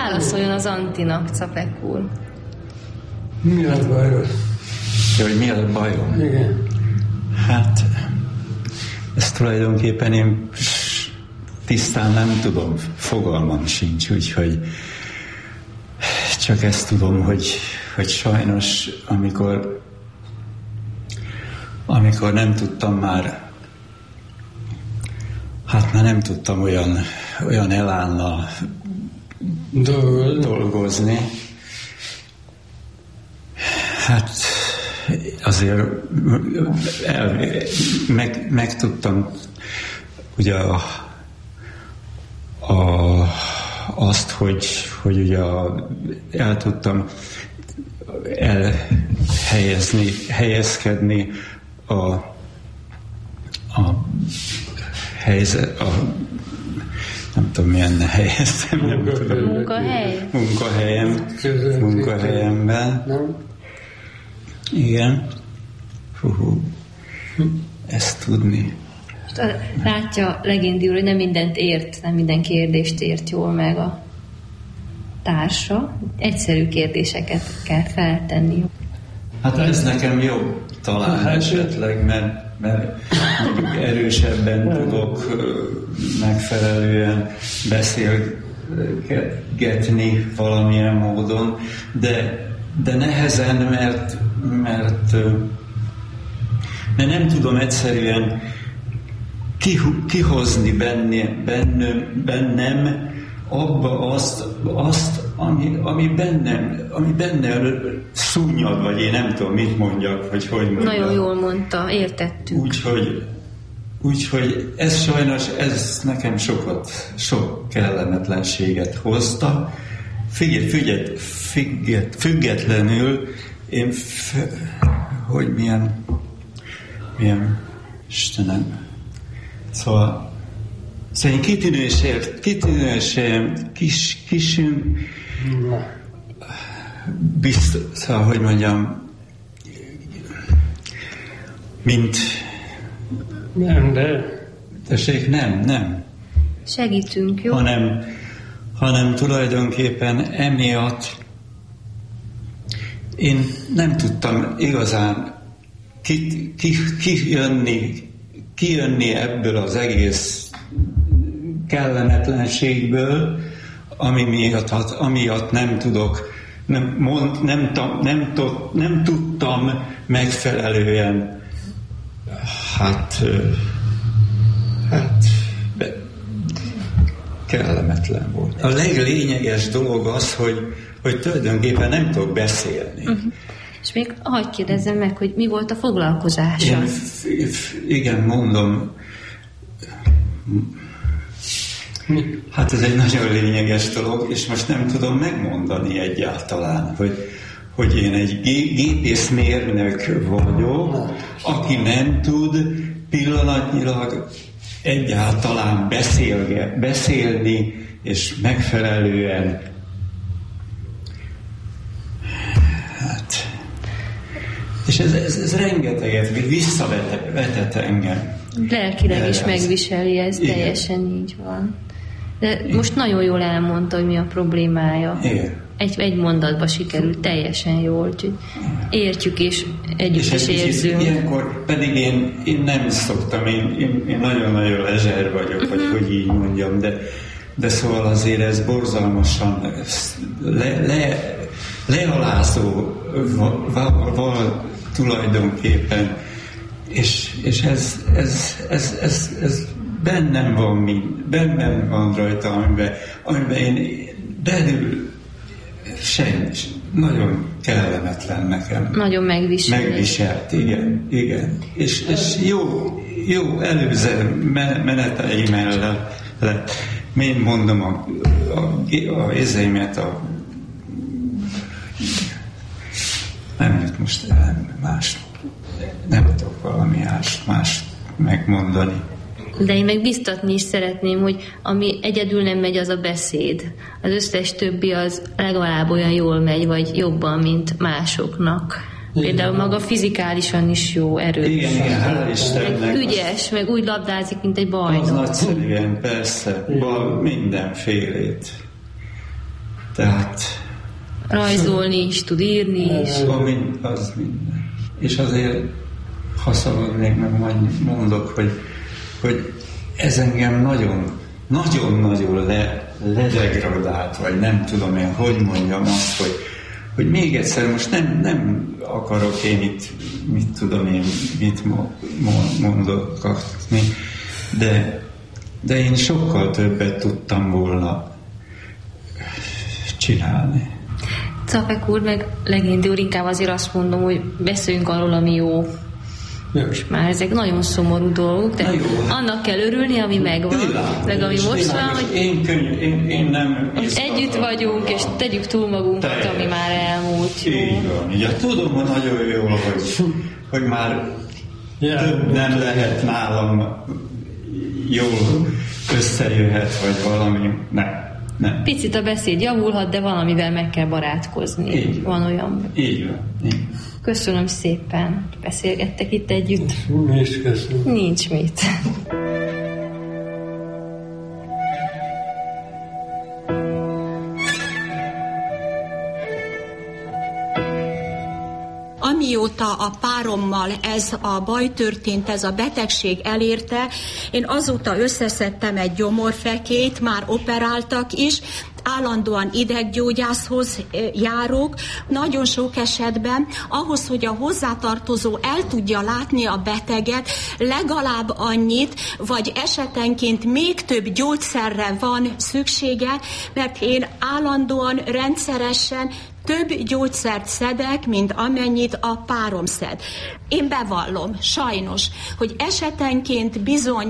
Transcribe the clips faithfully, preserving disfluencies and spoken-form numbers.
válaszoljon az Antinak, Capek úr. Mi a bajod? Ja, hogy mi a bajom? Igen. Hát, ezt tulajdonképpen én tisztán nem tudom, fogalmam sincs, úgyhogy csak ezt tudom, hogy, hogy sajnos, amikor amikor nem tudtam már, hát már nem tudtam olyan, olyan elánnal dolgozni. dolgozni. Hát azért el, meg, megtudtam ugye a, a, azt, hogy, hogy ugye a, el tudtam elhelyezni, helyezkedni a, a helyzet, a, nem tudom milyen helyeztem, nem tudom. Munkahely? Munkahelyem, munkahelyemben. Nem? Igen. Hú, ezt tudni. Látja Legendi úr, hogy nem mindent ért, nem minden kérdést ért jól meg a társa. Egyszerű kérdéseket kell feltenni. Hát ez nekem jobb talán hát, esetleg, mert, mert mondjuk erősebben tudok megfelelően beszélgetni valamilyen módon, de, de nehezen, mert, mert, mert nem tudom egyszerűen kihozni benne, bennem, bennem abba azt, azt ami, ami bennem, ami bennem szúnyad, vagy én nem tudom, mit mondjak, vagy hogy mondjak. Nagyon jól mondta, értettük. Úgyhogy, úgyhogy ez sajnos, ez nekem sokat, sok kellemetlenséget hozta. Figyelj, figyelj, figyelj, függetlenül én, f, hogy milyen, milyen, Istenem, szóval Szóval én kitűnősért, kitűnősért, kis, kisünk, biztos, szóval, hogy mondjam, mint... Nem, de... Tessék, nem, nem. Segítünk, jó? Hanem, hanem tulajdonképpen emiatt én nem tudtam igazán kijönni, ki, ki kijönni ebből az egész kellemetlenségből, ami miatt, amiatt nem tudok, nem, mond, nem, nem, nem, nem tudtam megfelelően, hát, hát be, kellemetlen volt. A leglényeges dolog az, hogy, hogy tulajdonképpen nem tudok beszélni. Uh-huh. És még hadd kérdezzem meg, hogy mi volt a foglalkozása? Én, igen, mondom, hát ez egy nagyon lényeges dolog, és most nem tudom megmondani egyáltalán, hogy, hogy én egy gépészmérnök vagyok, aki nem tud pillanatnyilag egyáltalán beszélge, beszélni, és megfelelően hát és ez, ez, ez rengeteget visszavetett engem. Lelkileg is megviseli, ez igen. Teljesen így van. De igen. Most nagyon jól elmondta, hogy mi a problémája. Igen. Egy, egy mondatba sikerült teljesen jól, úgyhogy értjük és együtt és is érzünk. Ilyenkor pedig én, én nem szoktam, én, én, én nagyon-nagyon lezser vagyok, uh-huh. vagy hogy így mondjam, de, de szóval azért ez borzalmasan le, le, lealázó val, val, val, tulajdonképpen, és, és ez, ez, ez, ez, ez bennem van, mind, bennem van rajta, amiben, amiben én belül semmi, nagyon kellemetlen nekem. Nagyon megviselt. Megviselt, igen, igen. És, és jó, jó előző meneteim mellett lett. Én mondom a, a, a ézeimet, a nem jött most el más, nem tudok valami más, más megmondani. De én meg biztatni is szeretném, hogy ami egyedül nem megy, az a beszéd. Az összes többi az legalább olyan jól megy, vagy jobban, mint másoknak. Például maga fizikálisan is jó, erős. Igen, igen, hál' Istennek. Meg ügyes, meg úgy labdázik, mint egy bajnok. Az nagyszerűen, persze, bal mindenfélét. Tehát rajzolni is tud, írni is. Ami, az minden. És azért, ha szabad még meg majd mondok, hogy, hogy ez engem nagyon, nagyon-nagyon le, ledegradált, vagy nem tudom én, hogy mondjam azt, hogy, hogy még egyszer most nem, nem akarok én itt, mit tudom én, mit mondokatni, de, de én sokkal többet tudtam volna csinálni. Czapek úr, meg Legéndi úr, inkább azért azt mondom, hogy beszéljünk arról, ami jó. És már ezek nagyon szomorú dolgok, de jó, annak kell örülni, ami megvan, meg ami most van, hogy én, könnyű, én, én nem most együtt vagyunk, és tegyük túl magunkat, te, ami már elmúlt. Jó. Így van. Ja, tudom, hogy nagyon jól, hogy, hogy már yeah, több nem lehet nálam jól összejöhet, vagy valami, nem. Nem. Picit a beszéd javulhat, de valamivel meg kell barátkozni. Így van olyan. Így van. Így. Köszönöm szépen, beszélgettek itt együtt. Mi is köszönöm. Nincs mit. Amióta a párommal ez a baj történt, ez a betegség elérte, én azóta összeszedtem egy gyomorfekét, már operáltak is, állandóan ideggyógyászhoz járok, nagyon sok esetben ahhoz, hogy a hozzátartozó el tudja látni a beteget, legalább annyit, vagy esetenként még több gyógyszerre van szüksége, mert én állandóan, rendszeresen több gyógyszert szedek, mint amennyit a párom szed. Én bevallom, sajnos, hogy esetenként bizony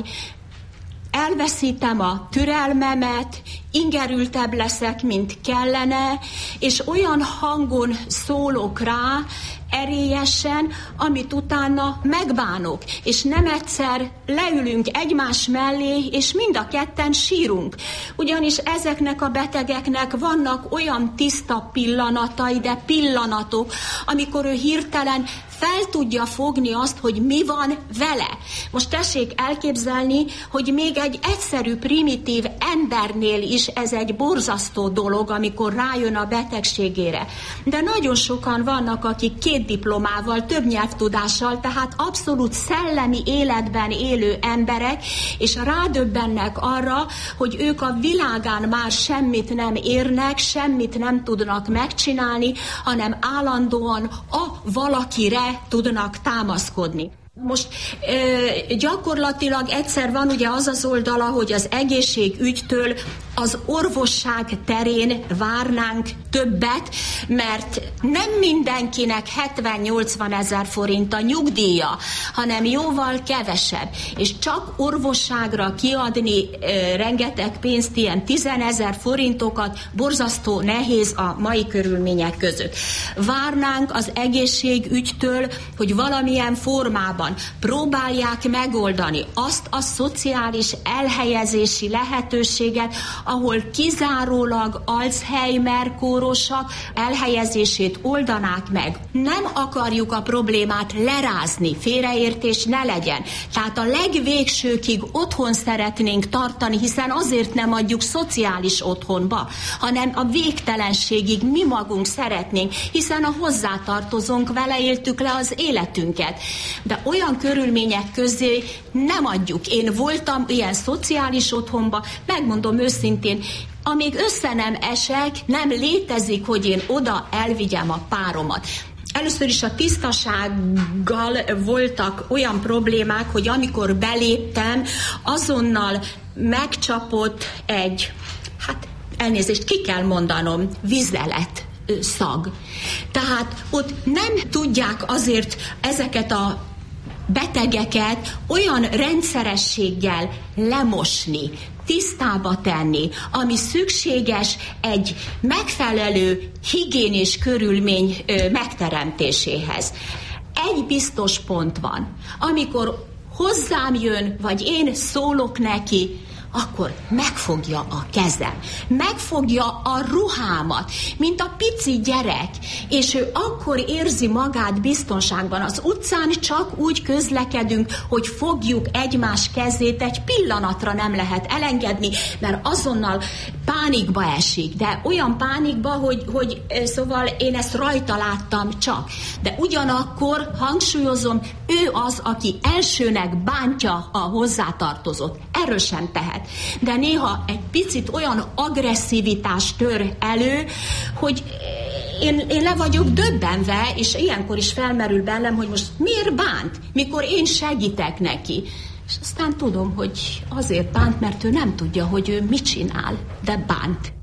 elveszítem a türelmemet, ingerültebb leszek, mint kellene, és olyan hangon szólok rá, erélyesen, amit utána megbánok, és nem egyszer leülünk egymás mellé, és mind a ketten sírunk. Ugyanis ezeknek a betegeknek vannak olyan tiszta pillanatai, de pillanatok, amikor ő hirtelen fel tudja fogni azt, hogy mi van vele. Most tessék elképzelni, hogy még egy egyszerű, primitív embernél is ez egy borzasztó dolog, amikor rájön a betegségére. De nagyon sokan vannak, akik két diplomával, több nyelvtudással, tehát abszolút szellemi életben élő emberek, és rádöbbennek arra, hogy ők a világán már semmit nem érnek, semmit nem tudnak megcsinálni, hanem állandóan a valakire tudnak támaszkodni. Most ö, gyakorlatilag egyszer van ugye az az oldala, hogy az egészségügytől az orvosság terén várnánk többet, mert nem mindenkinek hetven-nyolcvan ezer forint a nyugdíja, hanem jóval kevesebb. És csak orvosságra kiadni ö, rengeteg pénzt, ilyen tizenezer forintokat borzasztó nehéz a mai körülmények között. Várnánk az egészségügytől, hogy valamilyen formában próbálják megoldani azt a szociális elhelyezési lehetőséget, ahol kizárólag Alzheimer kórosak elhelyezését oldanák meg. Nem akarjuk a problémát lerázni, félreértés ne legyen. Tehát a legvégsőkig otthon szeretnénk tartani, hiszen azért nem adjuk szociális otthonba, hanem a végtelenségig mi magunk szeretnénk, hiszen a hozzátartozónk, vele éltük le az életünket. De olyan körülmények közé nem adjuk. Én voltam ilyen szociális otthonba, megmondom őszintén, amíg össze nem esek, nem létezik, hogy én oda elvigyem a páromat. Először is a tisztasággal voltak olyan problémák, hogy amikor beléptem, azonnal megcsapott egy, hát elnézést, ki kell mondanom, vizelet szag. Tehát ott nem tudják azért ezeket a betegeket olyan rendszerességgel lemosni, tisztába tenni, ami szükséges egy megfelelő higiénés körülmény ö, megteremtéséhez. Egy biztos pont van, amikor hozzám jön, vagy én szólok neki, akkor megfogja a kezem, megfogja a ruhámat, mint a pici gyerek, és ő akkor érzi magát biztonságban. Az utcán csak úgy közlekedünk, hogy fogjuk egymás kezét, egy pillanatra nem lehet elengedni, mert azonnal pánikba esik, de olyan pánikba, hogy, hogy szóval én ezt rajta láttam csak. De ugyanakkor hangsúlyozom, ő az, aki elsőnek bántja a hozzátartozót. Erről sem tehet. De néha egy picit olyan agresszivitás tör elő, hogy én, én le vagyok döbbenve, és ilyenkor is felmerül bennem, hogy most miért bánt, mikor én segítek neki. És aztán tudom, hogy azért bánt, mert ő nem tudja, hogy ő mit csinál, de bánt.